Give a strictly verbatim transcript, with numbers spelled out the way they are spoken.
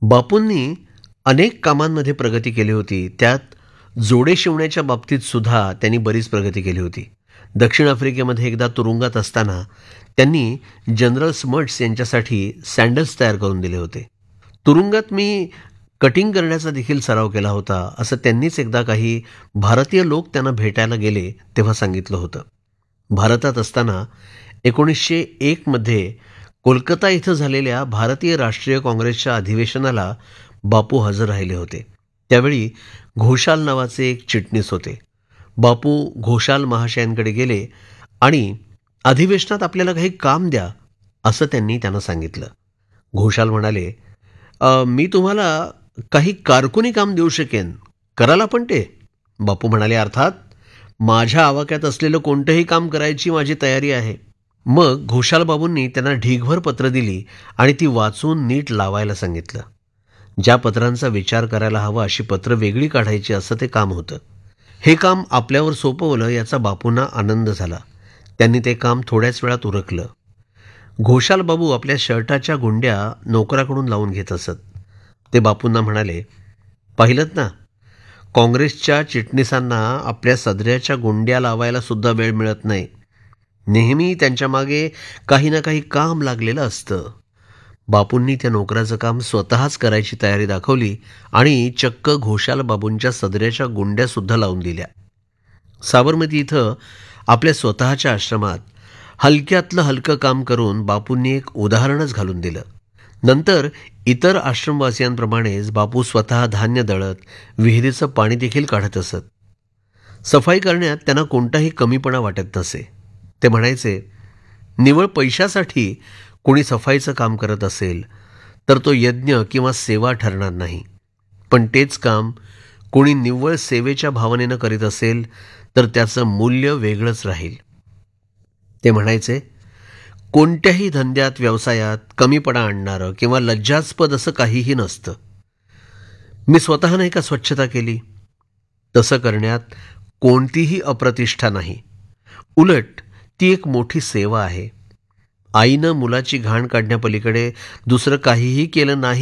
बापूंनी अनेक कामांमध्ये प्रगती केली होती. त्यात जोडे शिवण्याच्या बाबतीत सुद्धा त्यांनी बरीच प्रगती केली होती. दक्षिण आफ्रिकेमध्ये एकदा तुरुंगात असताना त्यांनी जनरल स्मट्स यांच्यासाठी सँडल्स तयार करून दिले होते. तुरुंगात मी कटिंग करण्याचा देखील सराव केला होता, असं त्यांनीच एकदा काही भारतीय लोक त्यांना भेटायला गेले तेव्हा सांगितलं होतं. भारतात असताना एकोणीसशे एक मध्ये कोलकाता इथं झालेल्या भारतीय राष्ट्रीय काँग्रेसच्या अधिवेशनाला बापू हजर राहिले होते. त्यावेळी घोषाल नावाचे एक चिटणीस होते. बापू घोषाल महाशयांकडे गेले आणि अधिवेशनात आपल्याला काही काम द्या असं त्यांनी त्यांना सांगितलं. घोषाल म्हणाले, "अ, मी तुम्हाला काही कारकुनी काम देऊ शकेन, कराल आपण ते?" बापू म्हणाले, "अर्थात, माझ्या आवाक्यात असलेलं कोणतंही काम करायची माझी तयारी आहे." मग घोषाल बाबूंनी त्यांना ढीगभर पत्र दिली आणि ती वाचून नीट लावायला सांगितलं. ज्या पत्रांचा विचार करायला हवा अशी पत्र वेगळी काढायची असं ते काम होतं. हे काम आपल्यावर सोपवलं याचा बापूंना आनंद झाला. त्यांनी ते काम थोड्याच वेळात उरकलं. घोषाल बाबू आपल्या शर्टाच्या गुंड्या नोकराकडून लावून घेत असत. ते बापूंना म्हणाले, "पाहिलंत ना, काँग्रेसच्या चिटणीसांना आपल्या सदऱ्याच्या गुंड्या लावायला सुद्धा वेळ मिळत नाही. नेहमी त्यांच्या मागे काही ना काही काम लागलेलं असतं." बापूंनी त्या नोकराचं काम स्वतःच करायची तयारी दाखवली आणि चक्क घोषाल बाबूंच्या सदऱ्याच्या गुंड्या सुद्धा लावून दिल्या. साबरमती इथं आपल्या स्वतःच्या आश्रमात हलक्यातलं हलकं काम करून बापूंनी एक उदाहरणच घालून दिलं. नंतर इतर आश्रमवासियांप्रमाणेच बापू स्वतः धान्य दळत, विहिरीचं पाणी देखील काढत असत. सफाई करण्यात त्यांना कोणताही कमीपणा वाटत नसे. ते म्हणायचे, "निव्वळ पैशासाठी कोणी सफाईचं काम करत असेल तर तो यज्ञ किंवा सेवा ठरणार नाही. पण तेच काम कोणी निव्वळ सेवेच्या भावनेनं करीत असेल तर त्याचं मूल्य वेगळंच राहील." ते म्हणायचे, "कोणत्याही धंद्यात, व्यवसायात कमीपणा आणणारं किंवा लज्जास्पद असं काहीही नसतं. मी स्वतः नाही का स्वच्छता केली, तसं करण्यात कोणतीही अप्रतिष्ठा नाही. उलट ती एक मोठी सेवा आहे. आईनं मुलाची घाण काढण्यापलीकडे दुसरं काहीही केलं नाही